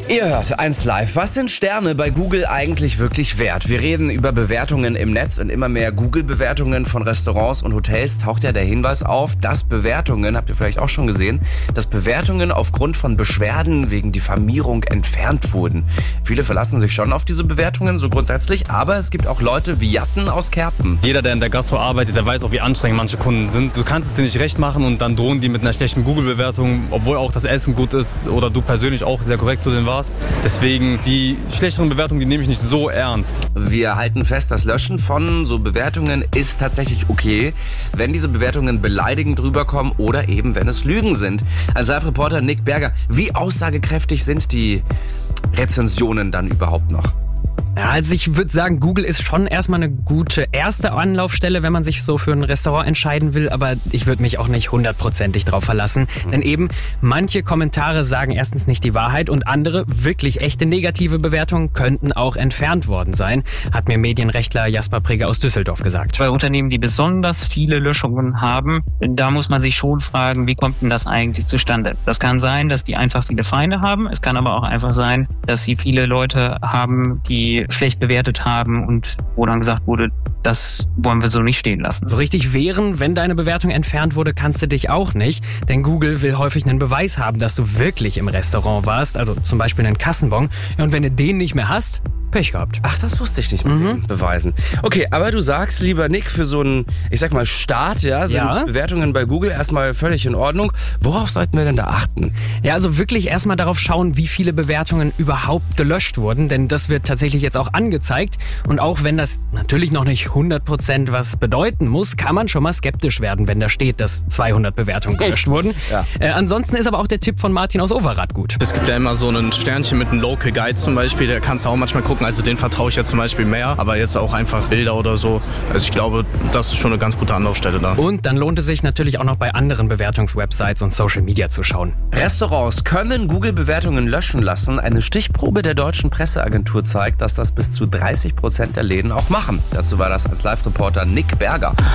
Ihr hört 1 Live. Was sind Sterne bei Google eigentlich wirklich wert? Wir reden über Bewertungen im Netz und immer mehr Google-Bewertungen von Restaurants und Hotels taucht ja der Hinweis auf, dass Bewertungen, habt ihr vielleicht auch schon gesehen, dass Bewertungen aufgrund von Beschwerden wegen Diffamierung entfernt wurden. Viele verlassen sich schon auf diese Bewertungen, so grundsätzlich, aber es gibt auch Leute wie Jatten aus Kerpen. Jeder, der in der Gastro arbeitet, der weiß auch, wie anstrengend manche Kunden sind. Du kannst es dir nicht recht machen und dann drohen die mit einer schlechten Google-Bewertung, obwohl auch das Essen gut ist oder du persönlich auch sehr korrekt zu denen warst. Deswegen, die schlechteren Bewertungen, die nehme ich nicht so ernst. Wir halten fest, das Löschen von so Bewertungen ist tatsächlich okay, wenn diese Bewertungen beleidigend rüberkommen oder eben, wenn es Lügen sind. Als Live-Reporter Nick Berger, wie aussagekräftig sind die Rezensionen dann überhaupt noch? Ja, also ich würde sagen, Google ist schon erstmal eine gute erste Anlaufstelle, wenn man sich so für ein Restaurant entscheiden will, aber ich würde mich auch nicht 100%ig drauf verlassen. Denn eben, manche Kommentare sagen erstens nicht die Wahrheit und andere, wirklich echte negative Bewertungen, könnten auch entfernt worden sein, hat mir Medienrechtler Jasper Prigge aus Düsseldorf gesagt. Bei Unternehmen, die besonders viele Löschungen haben, da muss man sich schon fragen, wie kommt denn das eigentlich zustande? Das kann sein, dass die einfach viele Feinde haben, es kann aber auch einfach sein, dass sie viele Leute haben, die schlecht bewertet haben und wo dann gesagt wurde, das wollen wir so nicht stehen lassen. So richtig wehren, wenn deine Bewertung entfernt wurde, kannst du dich auch nicht, denn Google will häufig einen Beweis haben, dass du wirklich im Restaurant warst, also zum Beispiel einen Kassenbon. Ja, und wenn du den nicht mehr hast, Pech gehabt. Ach, das wusste ich nicht mit den Beweisen. Okay, aber du sagst, lieber Nick, für so einen, ich sag mal, Start, sind Bewertungen bei Google erstmal völlig in Ordnung. Worauf sollten wir denn da achten? Ja, also wirklich erstmal darauf schauen, wie viele Bewertungen überhaupt gelöscht wurden, denn das wird tatsächlich jetzt auch angezeigt. Und auch wenn das natürlich noch nicht 100% was bedeuten muss, kann man schon mal skeptisch werden, wenn da steht, dass 200 Bewertungen gelöscht wurden. Ansonsten ist aber auch der Tipp von Martin aus Overath gut. Es gibt ja immer so ein Sternchen mit einem Local Guide zum Beispiel, da kannst du auch manchmal gucken, also den vertraue ich ja zum Beispiel mehr, aber jetzt auch einfach Bilder oder so. Also ich glaube, das ist schon eine ganz gute Anlaufstelle da. Und dann lohnt es sich natürlich auch noch bei anderen Bewertungswebsites und Social Media zu schauen. Restaurants können Google-Bewertungen löschen lassen. Eine Stichprobe der deutschen Presseagentur zeigt, dass das bis zu 30% der Läden auch machen. Dazu war das als Live-Reporter Nick Berger.